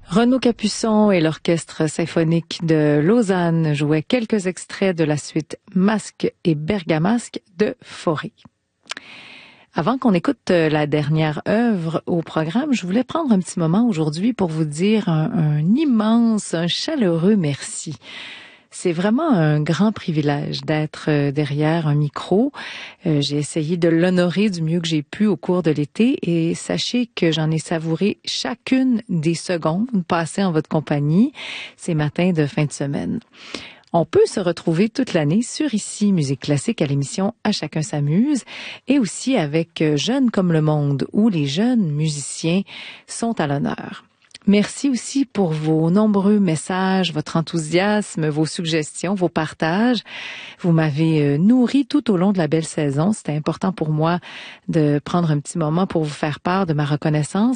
Renaud Capuçon et l'Orchestre symphonique de Lausanne jouaient quelques extraits de la suite Masque et Bergamasque de Fauré. Avant qu'on écoute la dernière œuvre au programme, je voulais prendre un petit moment aujourd'hui pour vous dire un immense, un chaleureux merci. C'est vraiment un grand privilège d'être derrière un micro. J'ai essayé de l'honorer du mieux que j'ai pu au cours de l'été et sachez que j'en ai savouré chacune des secondes passées en votre compagnie ces matins de fin de semaine. On peut se retrouver toute l'année sur Ici Musique Classique à l'émission À chacun s'amuse et aussi avec Jeunes comme le monde où les jeunes musiciens sont à l'honneur. Merci aussi pour vos nombreux messages, votre enthousiasme, vos suggestions, vos partages. Vous m'avez nourri tout au long de la belle saison. C'était important pour moi de prendre un petit moment pour vous faire part de ma reconnaissance